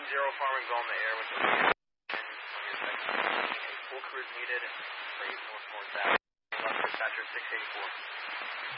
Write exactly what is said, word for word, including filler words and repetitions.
zero farming bell in the air with the lead. Full crew is needed. Please, North Port South. Dispatcher six eighty-four.